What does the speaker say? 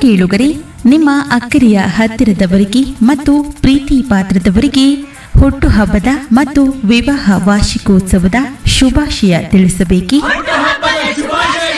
ಕೇಳುಗರೆ, ನಿಮ್ಮ ಅಕ್ಕರೆಯ ಹತ್ತಿರದವರಿಗೆ ಮತ್ತು ಪ್ರೀತಿ ಪಾತ್ರದವರಿಗೆ ಹುಟ್ಟುಹಬ್ಬದ ಮತ್ತು ವಿವಾಹ ವಾರ್ಷಿಕೋತ್ಸವದ ಶುಭಾಶಯ ತಿಳಿಸಬೇಕೇ?